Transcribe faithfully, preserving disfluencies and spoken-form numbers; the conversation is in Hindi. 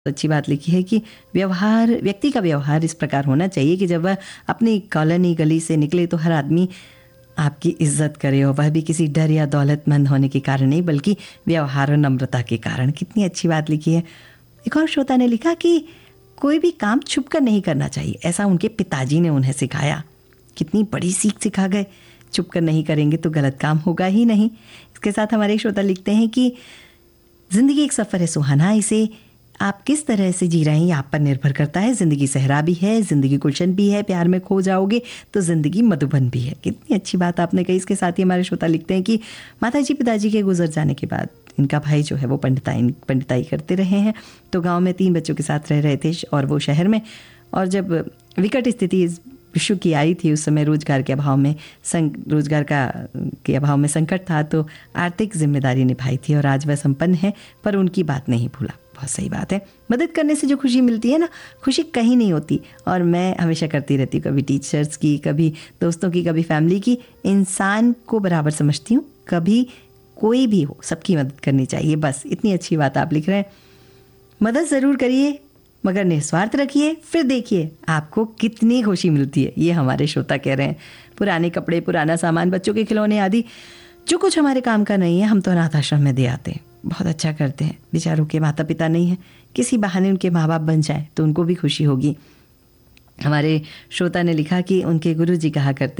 अच्छी बात लिखी है कि व्यवहार व्यक्ति का व्यवहार इस प्रकार होना चाहिए कि जब वह अपनी कॉलोनी गली से निकले तो हर आदमी आपकी इज्जत करे, और वह भी किसी डर या दौलतमंद होने के कारण नहीं बल्कि व्यवहार और नम्रता के कारण। कितनी अच्छी बात लिखी है। एक और श्रोता ने लिखा कि कोई भी काम छुप कर नहीं करना चाहिए, ऐसा उनके पिताजी ने उन्हें सिखाया। कितनी बड़ी सीख सिखा गए। छुप कर नहीं करेंगे तो गलत काम होगा ही नहीं। इसके साथ हमारे श्रोता लिखते हैं कि ज़िंदगी एक सफ़र है सुहाना, इसे आप किस तरह से जी रहे हैं ये आप पर निर्भर करता है। ज़िंदगी सहरा भी है, ज़िंदगी गुलशन भी है, प्यार में खो जाओगे तो ज़िंदगी मधुबन भी है। कितनी अच्छी बात आपने कही। इसके साथ ही हमारे श्रोता लिखते हैं कि माताजी पिताजी के गुजर जाने के बाद इनका भाई जो है वो पंडिताई पंडिताई करते रहे हैं, तो गांव में तीन बच्चों के साथ रह रहे थे और वो शहर में। और जब विकट स्थिति इस विश्व की आई थी, उस समय रोजगार के अभाव में संग रोजगार का के अभाव में संकट था, तो आर्थिक जिम्मेदारी निभाई थी और आज वह संपन्न है, पर उनकी बात नहीं भूला। बहुत सही बात है। मदद करने से जो खुशी मिलती है ना, खुशी कहीं नहीं होती। और मैं हमेशा करती रहती हूँ, कभी टीचर्स की, कभी दोस्तों की, कभी फैमिली की। इंसान को बराबर समझती हूँ, कभी कोई भी हो सबकी मदद करनी चाहिए। बस इतनी अच्छी बात आप लिख रहे हैं। मदद ज़रूर करिए मगर निस्वार्थ रखिए, फिर देखिए आपको कितनी खुशी मिलती है। ये हमारे श्रोता कह रहे हैं। पुराने कपड़े, पुराना सामान, बच्चों के खिलौने आदि जो कुछ हमारे काम का नहीं है, हम तो अनाथ आश्रम में दे आते हैं। बहुत अच्छा करते हैं। बेचारों के माता पिता नहीं हैं, किसी बहाने उनके माँ बाप बन जाए तो उनको भी खुशी होगी। हमारे श्रोता ने लिखा कि उनके गुरुजी कहा करते